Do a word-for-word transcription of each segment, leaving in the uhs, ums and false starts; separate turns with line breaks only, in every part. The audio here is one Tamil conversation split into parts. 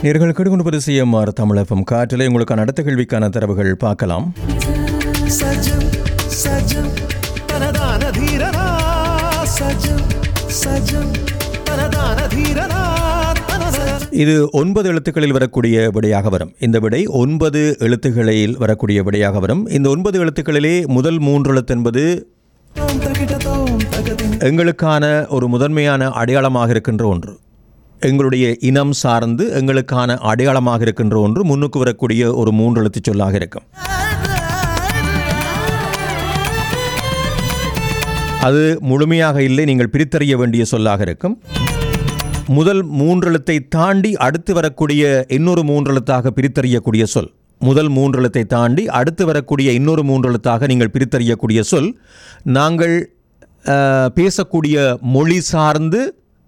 நேர்கள் கெடுகுண்டு சிஎம்ஆர் தமிழகம் காற்றிலே உங்களுக்கான அடுத்த கேள்விக்கான தரவுகள் பார்க்கலாம்.
சஜம் சஜம் தனதான தீரனா சஜம் சஜம் தனதான தீரனா.
இது ஒன்பது எழுத்துக்களில் வரக்கூடிய விடையாக வரும். இந்த விடை ஒன்பது எழுத்துக்களில் வரக்கூடிய விடையாக வரும். இந்த ஒன்பது எழுத்துக்களிலே முதல் மூன்று எழுத்து என்பது எங்களுக்கான ஒரு முதன்மையான அடையாளமாக இருக்கின்ற ஒன்று, எங்களுடைய இனம் சார்ந்து எங்களுக்கான அடையாளமாக இருக்கின்ற ஒன்று, முன்னுக்கு வரக்கூடிய ஒரு மூன்று எழுத்து சொல்லாக இருக்கும். அது முழுமையாக இல்லை, நீங்கள் பிரித்தறிய வேண்டிய சொல்லாக இருக்கும். முதல் மூன்றெழுத்தை தாண்டி அடுத்து வரக்கூடிய இன்னொரு மூன்றெழுத்தாக பிரித்தறியக்கூடிய சொல். முதல் மூன்றெழுத்தை தாண்டி அடுத்து வரக்கூடிய இன்னொரு மூன்றெழுத்தாக நீங்கள் பிரித்தறியக்கூடிய சொல் நாங்கள் பேசக்கூடிய மொழி சார்ந்து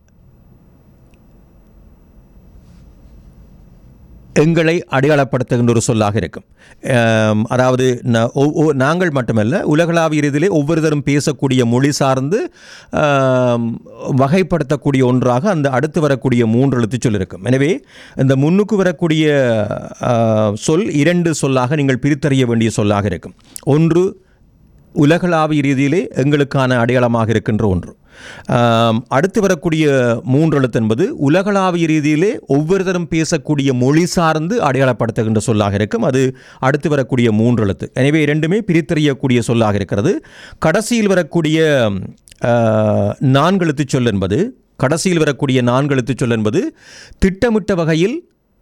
எங்களை அடையாளப்படுத்துகின்ற ஒரு சொல்லாக இருக்கும். அதாவது நாங்கள் மட்டுமல்ல, உலகளாவிய ரீதியிலே ஒவ்வொருத்தரும் பேசக்கூடிய மொழி சார்ந்து வகைப்படுத்தக்கூடிய ஒன்றாக அந்த அடுத்து வரக்கூடிய மூன்று எழுத்து சொல் இருக்கும். எனவே இந்த முன்னுக்கு வரக்கூடிய சொல் இரண்டு சொல்லாக நீங்கள் பிரித்தறிய வேண்டிய சொல்லாக இருக்கும். ஒன்று உலகளாவிய ரீதியிலே எங்களுக்கான அடையாளமாக இருக்கின்ற ஒன்று. அடுத்து வரக்கூடிய மூன்று எழுத்து என்பது உலகளாவிய ரீதியிலே ஒவ்வொருத்தரும் பேசக்கூடிய மொழி சார்ந்து அடையாளப்படுத்துகின்ற சொல்லாக இருக்கும். அது அடுத்து வரக்கூடிய மூன்று எழுத்து. எனவே இரண்டுமே பிரித்தறியக்கூடிய சொல்லாக இருக்கிறது. கடைசியில் வரக்கூடிய நான்கு எழுத்து சொல் என்பது கடைசியில் வரக்கூடிய நான்கு எழுத்து சொல் என்பது திட்டமிட்ட வகையில்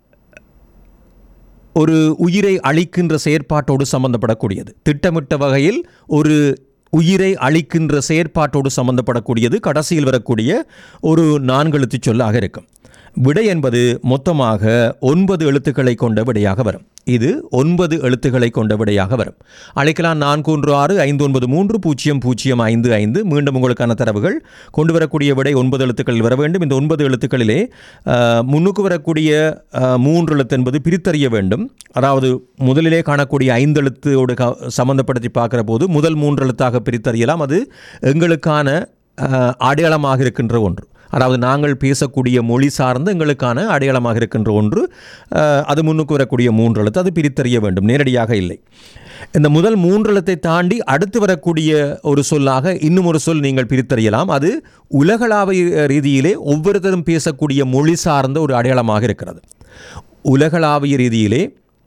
ஒரு உயிரை அழிக்கின்ற செயற்பாட்டோடு சம்பந்தப்படக்கூடியது. திட்டமிட்ட வகையில் ஒரு உயிரை அழிக்கின்ற செயற்பாட்டோடு சம்பந்தப்படக்கூடியது கடைசியில் வரக்கூடிய ஒரு நான்கு எழுத்து சொல்லாக இருக்கும். விடை என்பது மொத்தமாக ஒன்பது எழுத்துக்களை கொண்ட விடையாக வரும். இது ஒன்பது எழுத்துக்களை கொண்ட விடையாக வரும். அழைக்கலாம் நான்கு ஒன்று ஆறு ஐந்து ஒன்பது மூன்று பூஜ்ஜியம் பூஜ்ஜியம் ஐந்து ஐந்து. மீண்டும் உங்களுக்கான தரவுகள் கொண்டு வரக்கூடிய விடை ஒன்பது எழுத்துக்களில் வர வேண்டும். இந்த ஒன்பது எழுத்துக்களிலே முன்னுக்கு வரக்கூடிய மூன்று எழுத்து என்பது பிரித்தறிய வேண்டும். அதாவது முதலிலே காணக்கூடிய ஐந்து எழுத்தோடு சம்பந்தப்படுத்தி பார்க்குற போது முதல் மூன்று எழுத்தாக பிரித்தறியலாம். அது எங்களுக்கான அடையாளமாக இருக்கின்ற ஒன்று, அதாவது நாங்கள் பேசக்கூடிய மொழி சார்ந்து எங்களுக்கான அடையாளமாக இருக்கின்ற ஒன்று. அது முன்னுக்கு வரக்கூடிய மூன்று எழுத்து, அது பிரித்தறிய வேண்டும், நேரடியாக இல்லை. இந்த முதல் மூன்று எழுத்தை தாண்டி அடுத்து வரக்கூடிய ஒரு சொல்லாக இன்னும் ஒரு சொல் நீங்கள் பிரித்தறியலாம். அது உலகளாவிய ரீதியிலே ஒவ்வொருத்தரும் பேசக்கூடிய மொழி சார்ந்த ஒரு அடையாளமாக இருக்கிறது. உலகளாவிய ரீதியிலே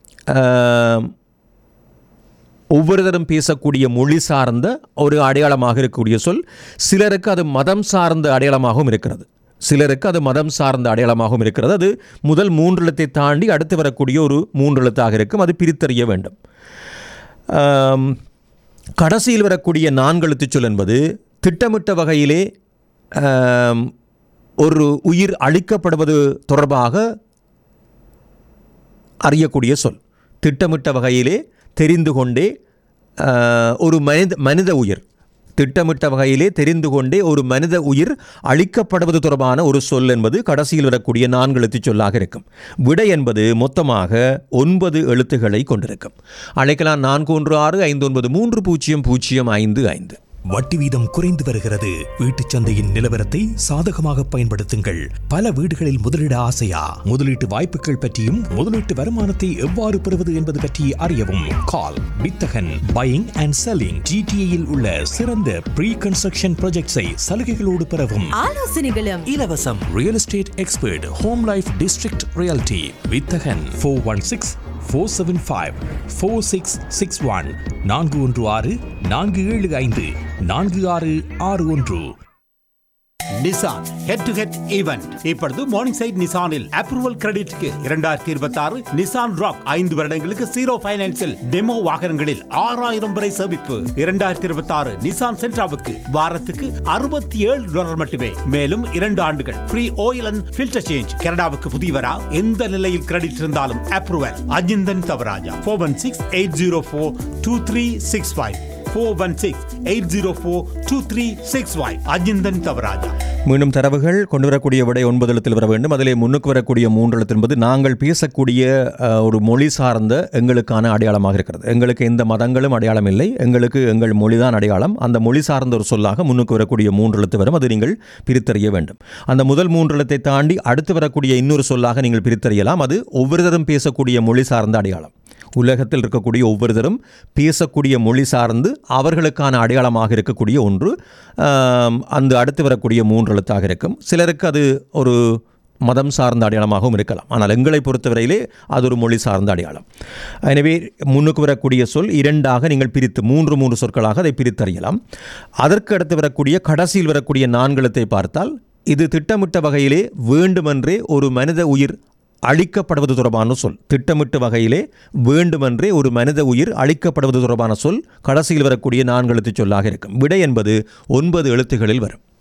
ஒவ்வொருத்தரும் பேசக்கூடிய மொழி சார்ந்த ஒரு அடையாளமாக இருக்கக்கூடிய சொல். சிலருக்கு அது மதம் சார்ந்த அடையாளமாகவும் இருக்கிறது. சிலருக்கு அது மதம் சார்ந்த அடையாளமாகவும் இருக்கிறது. அது முதல் மூன்று எழுத்தை தாண்டி அடுத்து வரக்கூடிய ஒரு மூன்று எழுத்தாக இருக்கும். அது பிரித்தறிய வேண்டும். கடைசியில் வரக்கூடிய நான்கு எழுத்து சொல் என்பது திட்டமிட்ட வகையிலே ஒரு உயிர் அழிக்கப்படுவது தொடர்பாக அறியக்கூடிய சொல். திட்டமிட்ட வகையிலே தெரிந்து கொண்டே ஒரு மனித மனித உயிர் திட்டமிட்ட வகையிலே தெரிந்து கொண்டே ஒரு மனித உயிர் அழிக்கப்படுவது தொடர்பான ஒரு சொல் என்பது கடைசியில் வரக்கூடிய நான்கு எழுத்து சொல்லாக இருக்கும். விடை என்பது மொத்தமாக ஒன்பது எழுத்துக்களை கொண்டிருக்கும். அழைக்கலாம் நான்கு ஒன்று ஆறு ஐந்து ஒன்பது மூன்று பூஜ்ஜியம் பூஜ்ஜியம் ஐந்து ஐந்து.
வட்டி வீதம் குறைந்து வருகிறது. வீட்டுச் சந்தையின் நிலவரத்தை சாதகமாக பயன்படுத்துங்கள். பல வீடுகளில் முதலீடு ஆசையா? முதலீட்டு வாய்ப்புகள் பற்றியும் முதலீட்டு வருமானத்தை எவ்வாறு பெறுவது என்பது பற்றி அறியவும் கால் வித்தகன் பையிங் அண்ட் செல்லிங். ஜிடிஏயில் உள்ள சிறந்த ப்ரீ கன்ஸ்ட்ரக்ஷன் ப்ராஜெக்ட்ஸை சலுகைகளோடு பெறவும்
ஆலோசனைகளும்
இலவசம். Real estate expert home life district reality வித்தகன் four one six four seven five four six six one. நான்கு ஒன்று ஆறு நான்கு ஏழு ஐந்து நான்கு ஆறு ஆறு ஒன்று.
Nissan head to head event இப்பொழுது மார்னிங் சைட் நிசானில் அப்ரூவல் கிரெடிட்க்கு இரண்டாயிரத்தி இருபத்தி ஆறு நிசான் ராக் ஐந்து வருடங்களுக்கு ஜீரோ பைனான்சில் டெமோ வாகனங்களில் ஆறாயிரம் வரை சேமிப்பு. இரண்டாயிரத்தி இருபத்தி ஆறு நிசான் சென்ட்ராவுக்கு வாரத்துக்கு அறுபத்தி ஏழு டாலர் மட்டுமே. மேலும் இரண்டு ஆண்டுகள் free oil and filter change. கனடாவுக்கு புதியவரா? எந்த நிலையில் கிரெடிட் இருந்தாலும் approval. Ajinthan Thavaraja four one six eight zero four two three six five. Four one six eight zero four two three six five. Ajinthan Thavaraja.
மீண்டும் தரவுகள் கொண்டு வரக்கூடிய விடை ஒன்பது எழுத்தில் வர வேண்டும். அதிலே முன்னுக்கு வரக்கூடிய மூன்று எழுத்து என்பது நாங்கள் பேசக்கூடிய அஹ், ஒரு மொழி சார்ந்த எங்களுக்கான அடையாளமாக இருக்கிறது. எங்களுக்கு எந்த மதங்களும் அடையாளம் இல்லை, எங்களுக்கு எங்கள் மொழிதான் அடையாளம். அந்த மொழி சார்ந்த ஒரு சொல்லாக முன்னுக்கு வரக்கூடிய மூன்று எழுத்து வரும். அது நீங்கள் பிரித்தறிய வேண்டும். அந்த முதல் மூன்று எழுத்தை தாண்டி அடுத்து வரக்கூடிய இன்னொரு சொல்லாக நீங்கள் பிரித்தறியலாம். அது ஒவ்வொருத்தரும் பேசக்கூடிய மொழி சார்ந்த அடையாளம். உலகத்தில் இருக்கக்கூடிய ஒவ்வொருத்தரும் பேசக்கூடிய மொழி சார்ந்து அவர்களுக்கான அடையாளமாக இருக்கக்கூடிய ஒன்று ஆம், அந்த அடுத்து வரக்கூடிய மூன்று எழுத்தாக இருக்கும். சிலருக்கு அது ஒரு மதம் சார்ந்த அடையாளமாகவும் இருக்கலாம். ஆனால் எங்களை பொறுத்தவரையிலே அது ஒரு மொழி சார்ந்த அடையாளம். எனவே முன்னுக்கு வரக்கூடிய சொல் இரண்டாக நீங்கள் பிரித்து மூன்று மூன்று சொற்களாக அதை பிரித்தறியலாம். அதற்கு அடுத்து வரக்கூடிய கடைசியில் வரக்கூடிய நான்கு எழுத்தை பார்த்தால் இது திட்டமிட்ட வகையிலே வேண்டுமென்றே ஒரு மனித உயிர் அழிக்கப்படுவது தொடர்பான சொல். திட்டமிட்ட வகையிலே வேண்டுமென்றே ஒரு மனித உயிர் அழிக்கப்படுவது தொடர்பான சொல் கடைசியில் வரக்கூடிய நான்கு எழுத்து சொல்லாக இருக்கும். விடை என்பது ஒன்பது எழுத்துகளில் வரும்.